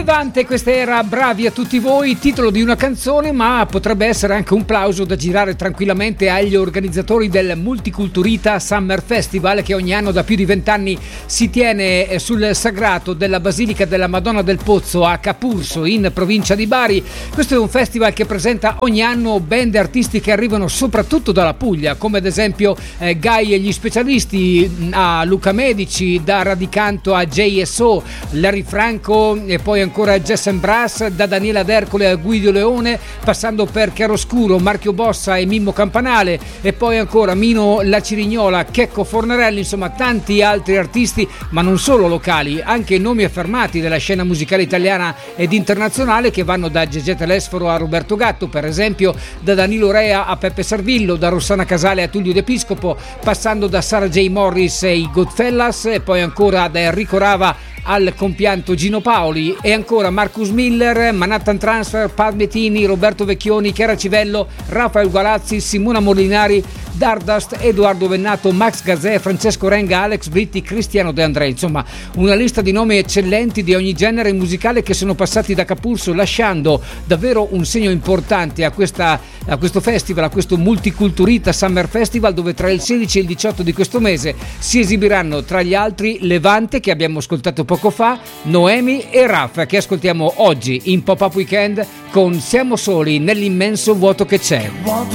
Levante, questa era Bravi a tutti voi, titolo di una canzone, ma potrebbe essere anche un plauso da girare tranquillamente agli organizzatori del Multiculturita Summer Festival, che ogni anno da più di 20 anni si tiene sul sagrato della Basilica della Madonna del Pozzo a Capurso, in provincia di Bari. Questo è un festival che presenta ogni anno band e artisti che arrivano soprattutto dalla Puglia, come ad esempio Gai e gli Specialisti, a Luca Medici, da Radicanto a JSO, Larry Franco e poi ancora Jess and Brass, da Daniela D'Ercole a Guido Leone, passando per Chiaroscuro, Marchio Bossa e Mimmo Campanale, e poi ancora Mino La Cirignola, Checco Fornarelli, insomma tanti altri artisti, ma non solo locali, anche nomi affermati della scena musicale italiana ed internazionale, che vanno da Gegè Telesforo a Roberto Gatto, per esempio, da Danilo Rea a Peppe Servillo, da Rossana Casale a Tullio D'Episcopo, passando da Sarah J. Morris e i Goodfellas, e poi ancora da Enrico Rava al compianto Gino Paoli, e ancora Marcus Miller, Manhattan Transfer, Pat Bettini, Roberto Vecchioni, Chiara Civello, Rafael Gualazzi, Simona Molinari, Dardust, Edoardo Vennato, Max Gazzè, Francesco Renga, Alex Britti, Cristiano De André. Insomma, una lista di nomi eccellenti di ogni genere musicale che sono passati da Capurso, lasciando davvero un segno importante a questo festival, a questo Multiculturita Summer Festival, dove tra il 16 e il 18 di questo mese si esibiranno tra gli altri Levante, che abbiamo ascoltato poco fa, Noemi e Raf, che ascoltiamo oggi in Pop-Up Weekend con Siamo soli nell'immenso vuoto che c'è.